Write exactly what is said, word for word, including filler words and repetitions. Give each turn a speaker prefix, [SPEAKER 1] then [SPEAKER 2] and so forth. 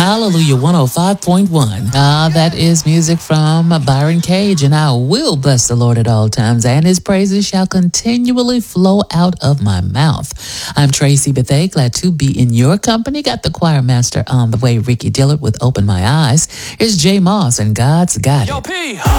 [SPEAKER 1] Hallelujah one oh five point one. Ah, that is music from Byron Cage, and I will bless the Lord at all times, and his praises shall continually flow out of my mouth. I'm Tracy Bethay, glad to be in your company. Got the choir master on the way, Ricky Dillard with Open My Eyes. Here's Jay Moss and God's Got It.
[SPEAKER 2] Yo, P.